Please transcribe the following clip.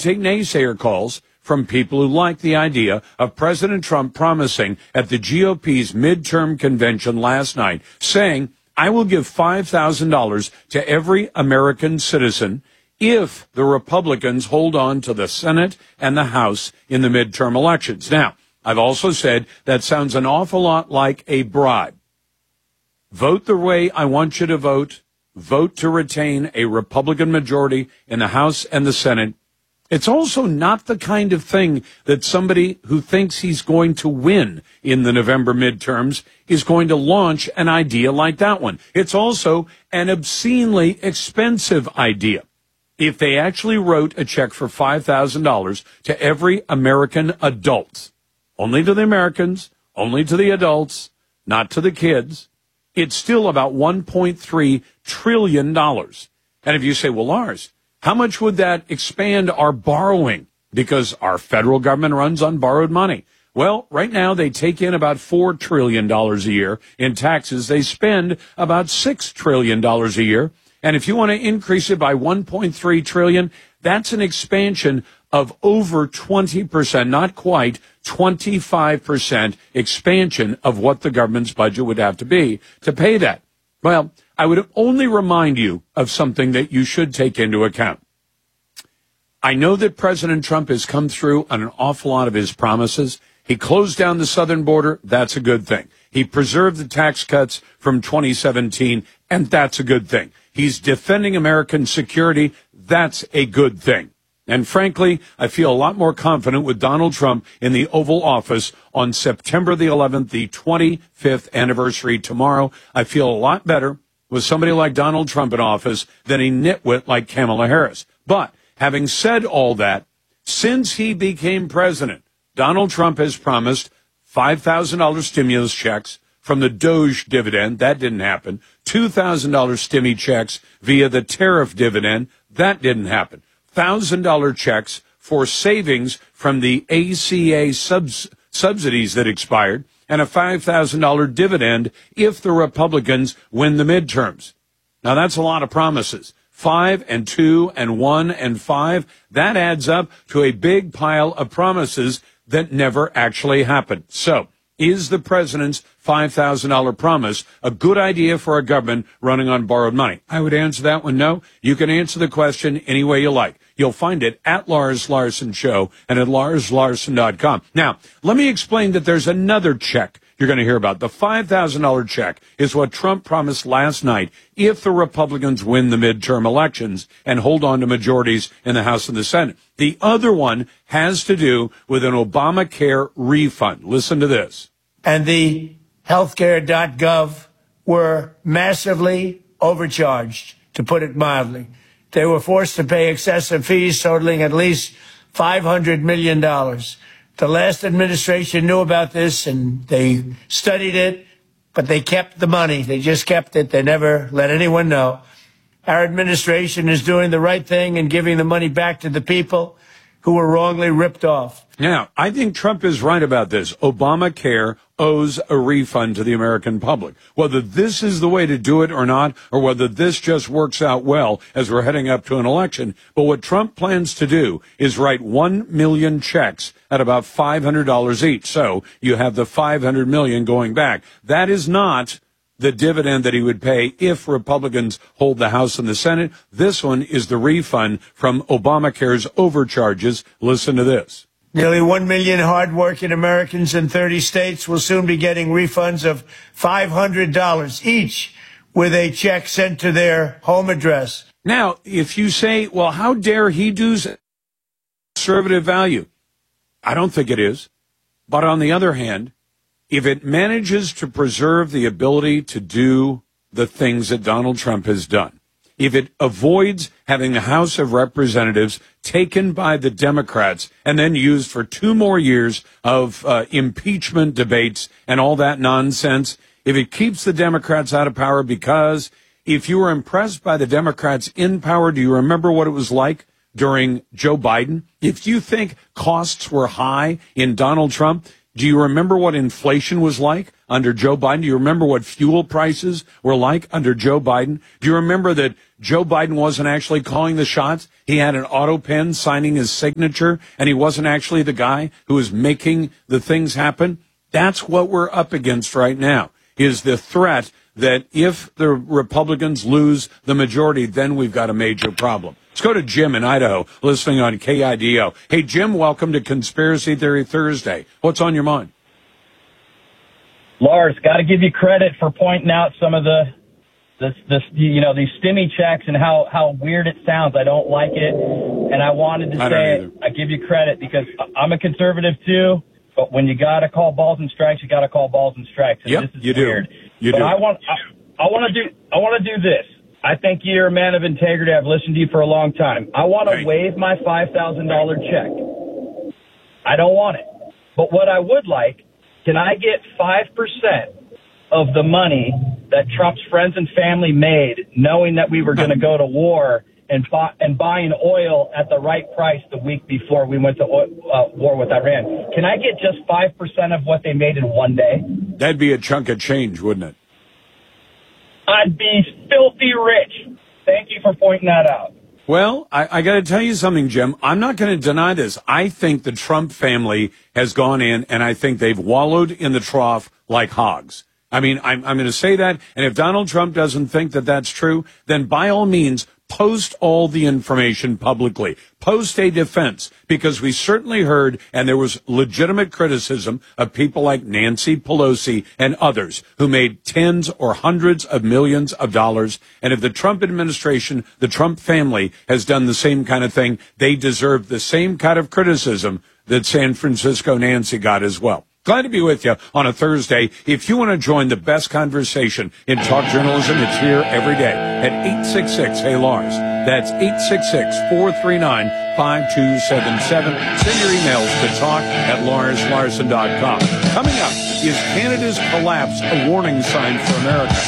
take naysayer calls from people who like the idea of President Trump promising at the GOP's midterm convention last night, saying, I will give $5,000 to every American citizen if the Republicans hold on to the Senate and the House in the midterm elections. Now, I've also said that sounds an awful lot like a bribe. Vote the way I want you to vote. Vote to retain a Republican majority in the House and the Senate. It's also not the kind of thing that somebody who thinks he's going to win in the November midterms is going to launch an idea like that one. It's also an obscenely expensive idea. If they actually wrote a check for $5,000 to every American adult, only to the Americans, only to the adults, not to the kids, it's still about $1.3 trillion. And if you say, well, Lars, how much would that expand our borrowing? Because our federal government runs on borrowed money. Well, right now they take in about $4 trillion a year in taxes. They spend about $6 trillion a year. And if you want to increase it by $1.3 trillion, that's an expansion of over 20%, not quite 25% expansion of what the government's budget would have to be to pay that. Well, I would only remind you of something that you should take into account. I know that President Trump has come through on an awful lot of his promises. He closed down the southern border. That's a good thing. He preserved the tax cuts from 2017, and that's a good thing. He's defending American security. That's a good thing. And frankly, I feel a lot more confident with Donald Trump in the Oval Office on September the 11th, the 25th anniversary tomorrow. I feel a lot better with somebody like Donald Trump in office than a nitwit like Kamala Harris. But having said all that, since he became president, Donald Trump has promised $5,000 stimulus checks from the Doge dividend. That didn't happen. $2,000 stimmy checks via the tariff dividend. That didn't happen. $1,000 checks for savings from the ACA subsidies that expired, and a $5,000 dividend if the Republicans win the midterms. Now, that's a lot of promises. 5 and 2 and 1 and 5, that adds up to a big pile of promises that never actually happened. So, is the president's $5,000 promise a good idea for a government running on borrowed money? I would answer that one no. You can answer the question any way you like. You'll find it at Lars Larson Show and at LarsLarson.com. Now, let me explain that there's another check you're going to hear about. The $5,000 check is what Trump promised last night if the Republicans win the midterm elections and hold on to majorities in the House and the Senate. The other one has to do with an Obamacare refund. Listen to this. And the healthcare.gov were massively overcharged, to put it mildly. They were forced to pay excessive fees totaling at least $500 million. The last administration knew about this, and they studied it, but they kept the money. They just kept it. They never let anyone know. Our administration is doing the right thing and giving the money back to the people who were wrongly ripped off. Now, I think Trump is right about this. Obamacare owes a refund to the American public. Whether this is the way to do it or not, or whether this just works out well as we're heading up to an election. But what Trump plans to do is write 1 million checks at about $500 each. So you have the $500 million going back. That is not the dividend that he would pay if Republicans hold the House and the Senate. This one is the refund from Obamacare's overcharges. Listen to this. Nearly 1 million hardworking Americans in 30 states will soon be getting refunds of $500 each with a check sent to their home address. Now, if you say, well, how dare he do conservative value? I don't think it is. But on the other hand, if it manages to preserve the ability to do the things that Donald Trump has done, if it avoids having the House of Representatives taken by the Democrats and then used for 2 more years of impeachment debates and all that nonsense, if it keeps the Democrats out of power, because if you were impressed by the Democrats in power, do you remember what it was like during Joe Biden? If you think costs were high in Donald Trump, do you remember what inflation was like under Joe Biden? Do you remember what fuel prices were like under Joe Biden? Do you remember that Joe Biden wasn't actually calling the shots. He had an auto pen signing his signature, and he wasn't actually the guy who was making the things happen. That's what we're up against right now, is the threat that if the Republicans lose the majority, then we've got a major problem. Let's go to Jim in Idaho, listening on KIDO. Hey, Jim, welcome to Conspiracy Theory Thursday. What's on your mind? Lars, got to give you credit for pointing out some of these stimmy checks and how weird it sounds. I don't like it, and I wanted to say I give you credit because I'm a conservative too. But when you got to call balls and strikes, you got to call balls and strikes. And yep, this is you weird. You but do. I want to do this. I think you're a man of integrity. I've listened to you for a long time. I want to waive my $5,000 check. I don't want it. But what I would like, can I get 5% of the money that Trump's friends and family made, knowing that we were going to go to war and buying oil at the right price the week before we went to war with Iran? Can I get just 5% of what they made in one day? That'd be a chunk of change, wouldn't it? I'd be filthy rich. Thank you for pointing that out. Well, I got to tell you something, Jim. I'm not going to deny this. I think the Trump family has gone in, and I think they've wallowed in the trough like hogs. I mean, I'm going to say that, and if Donald Trump doesn't think that that's true, then by all means, post all the information publicly. Post a defense, because we certainly heard, and there was legitimate criticism of people like Nancy Pelosi and others who made tens or hundreds of millions of dollars. And if the Trump administration, the Trump family has done the same kind of thing, they deserve the same kind of criticism that San Francisco Nancy got as well. Glad to be with you on a Thursday. If you want to join the best conversation in talk journalism, it's here every day at 866-HEY-LARS. That's 866-439-5277. Send your emails to talk@LarsLarson.com. Coming up, is Canada's collapse a warning sign for America?